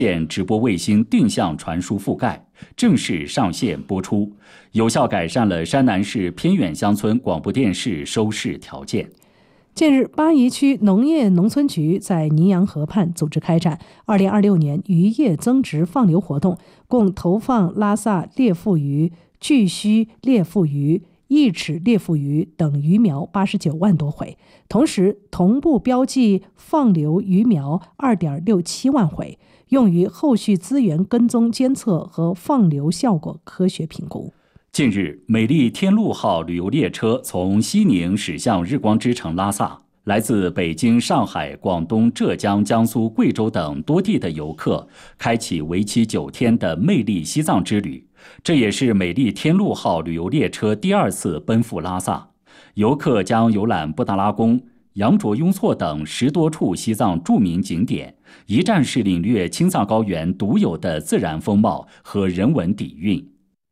线直播卫星定向传输覆盖，正式上线播出，有效改善了山南市偏远乡村广播电视收视条件。 近日，巴宜区农业农村局在泥洋河畔组织开展2026年渔业增值放流活动，共投放拉萨裂腹鱼、巨须裂腹鱼、一齿裂腹鱼等鱼苗89万多回，同时同步标记放流鱼苗2.67万回，用于后续资源跟踪监测和放流效果科学评估。 近日，美丽天路号旅游列车从西宁驶向日光之城拉萨，来自北京、上海、广东、浙江、江苏、贵州等多地的游客开启为期9天的魅力西藏之旅。这也是美丽天路号旅游列车第2次奔赴拉萨，游客将游览布达拉宫、羊卓雍措等10多处西藏著名景点，一站式领略青藏高原独有的自然风貌和人文底蕴。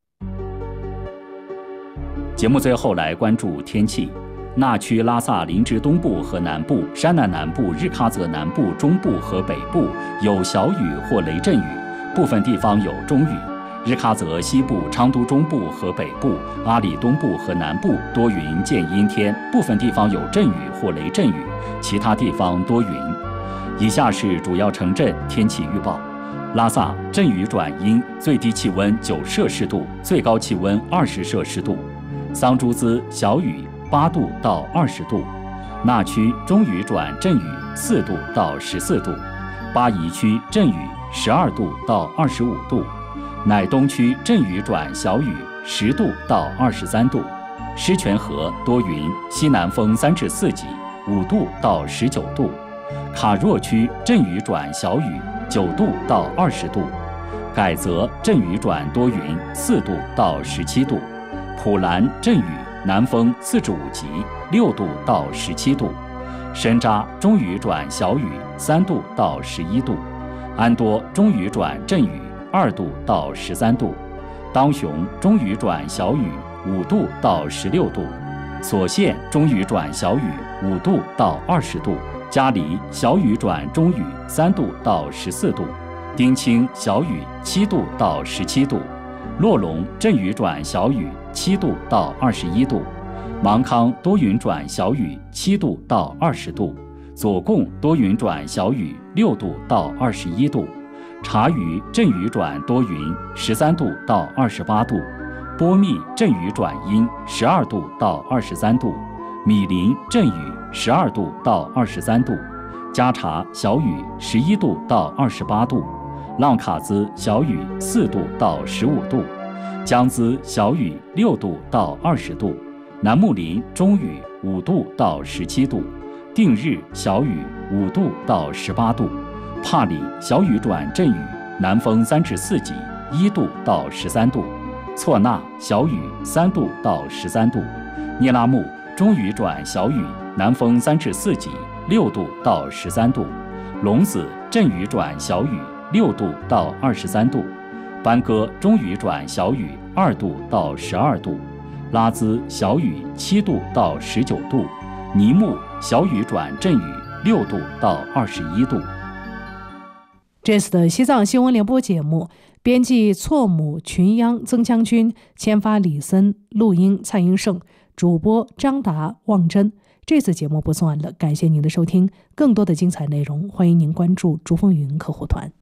节目最后来关注天气。纳区拉萨林芝东部和南部、山南南部、日喀则南部、中部和北部有小雨或雷阵雨，部分地方有中雨。日喀则西部、昌都中部和北部、阿里东部和南部多云见阴天，部分地方有阵雨或雷阵雨，其他地方多云。以下是主要城镇天气预报。拉萨阵雨转阴，最低气温9摄氏度，最高气温20摄氏度。桑珠孜小雨8度到20度，纳区中雨转阵雨4度到14度，巴宜区阵雨12度到25度，乃东区阵雨转小雨10度到23度，狮泉河多云，西南风3至4级5度到19度，卡若区阵雨转小雨9度到20度，改则阵雨转多云4度到17度，普兰阵雨南风4至5级6度到17度，深扎中雨转小雨3度到11度，安多中雨转阵雨2度到13度，当雄中雨转小雨5度到16度，所县中雨转小雨5度到20度，嘉黎小雨转中雨3度到14度，丁清小雨7度到17度，洛龙阵雨转小雨7度到21度，芒康多云转小雨7度到20度，左贡多云转小雨6度到21度，察隅阵雨转多云13度到28度，波密阵雨转阴12度到23度，米林阵雨12度到23度，加查小雨11度到28度，浪卡兹小雨4度到15度，江孜小雨6度到20度，南木林中雨5度到17度，定日小雨5度到18度，帕里小雨转阵雨，南风3至4级1度到13度，措纳小雨3度到13度，聂拉木中雨转小雨，南风3至4级6度到13度，龙子阵雨转小雨6度到23度，班戈中雨转小雨2度到12度，拉孜小雨7度到19度，尼木小雨转阵雨6度到21度。 这次的西藏新闻联播节目，编辑错母群央曾将军，签发李森，录音蔡英胜，主播张达望真。这次节目播送完了，感谢您的收听。更多的精彩内容，欢迎您关注竹风云客户团。